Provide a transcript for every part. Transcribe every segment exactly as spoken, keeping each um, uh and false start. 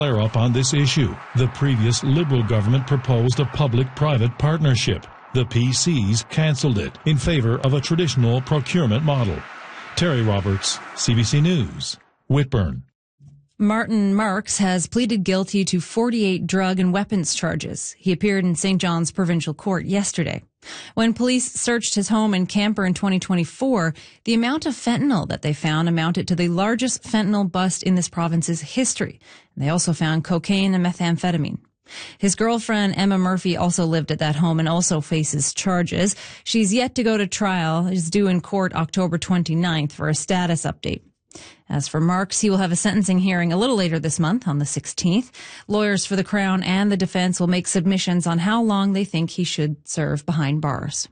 flare up on this issue. The previous Liberal government proposed a public-private partnership. The P Cs cancelled it in favor of a traditional procurement model. Terry Roberts, C B C News, Whitburn. Martin Marks has pleaded guilty to forty-eight drug and weapons charges. He appeared in Saint John's Provincial Court yesterday. When police searched his home and camper in twenty twenty-four, the amount of fentanyl that they found amounted to the largest fentanyl bust in this province's history. They also found cocaine and methamphetamine. His girlfriend, Emma Murphy, also lived at that home and also faces charges. She's yet to go to trial. Is due in court October twenty-ninth for a status update. As for Marks, he will have a sentencing hearing a little later this month on the sixteenth. Lawyers for the Crown and the defense will make submissions on how long they think he should serve behind bars.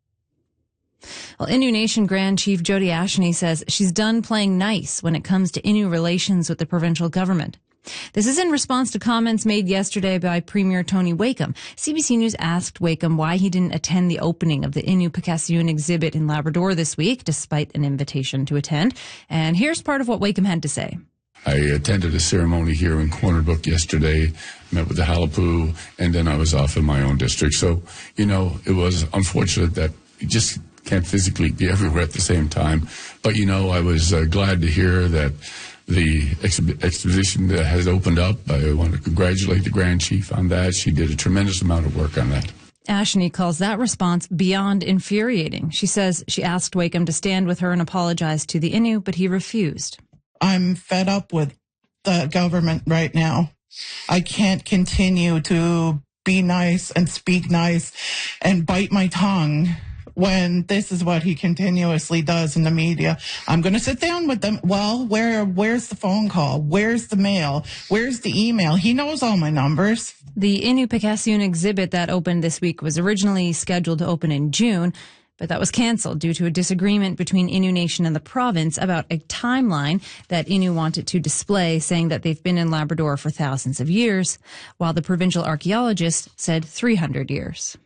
Well, Innu Nation Grand Chief Jody Ashney says she's done playing nice when it comes to Innu relations with the provincial government. This is in response to comments made yesterday by Premier Tony Wakeham. C B C News asked Wakeham why he didn't attend the opening of the Innu-Picassoon exhibit in Labrador this week, despite an invitation to attend. And here's part of what Wakeham had to say. I attended a ceremony here in Corner Brook yesterday, met with the Halipoo, and then I was off in my own district. So, you know, it was unfortunate that you just can't physically be everywhere at the same time. But, you know, I was uh, glad to hear that the exhi- exposition that has opened up. I want to congratulate the Grand Chief on that. She did a tremendous amount of work on that. Ashney calls that response beyond infuriating. She says she asked Wakeham to stand with her and apologize to the Innu, but he refused. I'm fed up with the government right now. I can't continue to be nice and speak nice and bite my tongue when this is what he continuously does in the media. I'm going to sit down with them. Well, where, where's the phone call? Where's the mail? Where's the email? He knows all my numbers. The Innu-Picassoon exhibit that opened this week was originally scheduled to open in June, but that was canceled due to a disagreement between Innu Nation and the province about a timeline that Innu wanted to display, saying that they've been in Labrador for thousands of years, while the provincial archaeologist said three hundred years.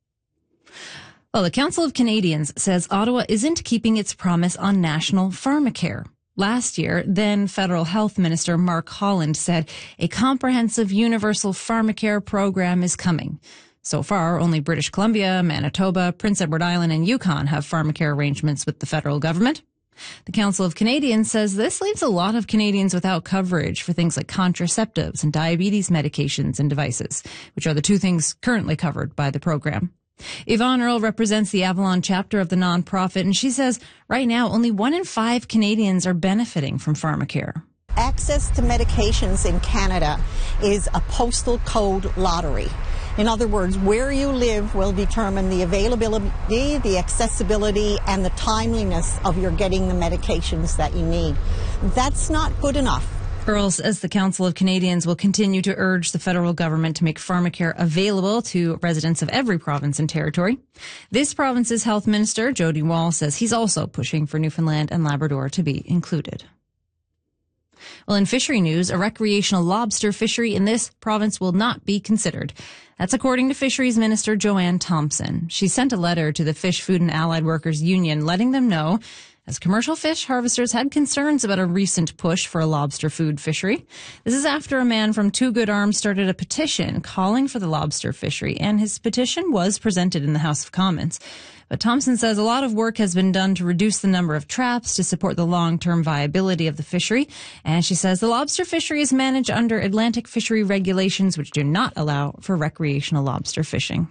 Well, the Council of Canadians says Ottawa isn't keeping its promise on national pharmacare. Last year, then Federal Health Minister Mark Holland said a comprehensive universal pharmacare program is coming. So far, only British Columbia, Manitoba, Prince Edward Island, and Yukon have pharmacare arrangements with the federal government. The Council of Canadians says this leaves a lot of Canadians without coverage for things like contraceptives and diabetes medications and devices, which are the two things currently covered by the program. Yvonne Earle represents the Avalon chapter of the nonprofit, and she says right now only one in five Canadians are benefiting from pharmacare. Access to medications in Canada is a postal code lottery. In other words, where you live will determine the availability, the accessibility, and the timeliness of your getting the medications that you need. That's not good enough. Earle says the Council of Canadians will continue to urge the federal government to make pharmacare available to residents of every province and territory. This province's health minister, Jody Wall, says he's also pushing for Newfoundland and Labrador to be included. Well, in fishery news, a recreational lobster fishery in this province will not be considered. That's according to Fisheries Minister Joanne Thompson. She sent a letter to the Fish, Food and Allied Workers Union letting them know, as commercial fish harvesters had concerns about a recent push for a lobster food fishery. This is after a man from Two Good Arms started a petition calling for the lobster fishery, and his petition was presented in the House of Commons. But Thompson says a lot of work has been done to reduce the number of traps to support the long-term viability of the fishery. And she says the lobster fishery is managed under Atlantic fishery regulations, which do not allow for recreational lobster fishing.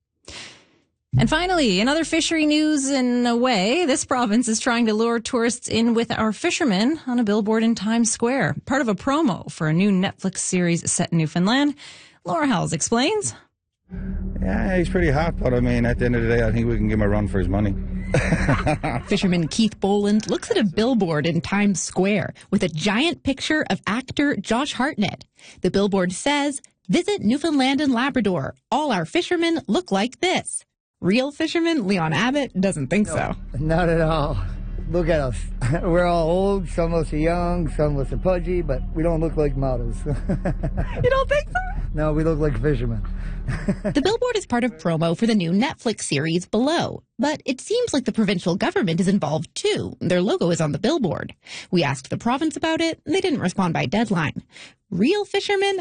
And finally, another fishery news in a way. This province is trying to lure tourists in with our fishermen on a billboard in Times Square, part of a promo for a new Netflix series set in Newfoundland. Laura Howells explains. Yeah, he's pretty hot, but I mean, at the end of the day, I think we can give him a run for his money. Fisherman Keith Boland looks at a billboard in Times Square with a giant picture of actor Josh Hartnett. The billboard says, "Visit Newfoundland and Labrador. All our fishermen look like this." Real fisherman Leon Abbott doesn't think no, so. Not at all. Look at us. We're all old, some of us are young, some of us are pudgy, but we don't look like models. You don't think so? No, we look like fishermen. The billboard is part of promo for the new Netflix series Below, but it seems like the provincial government is involved too. Their logo is on the billboard. We asked the province about it, and they didn't respond by deadline. Real fishermen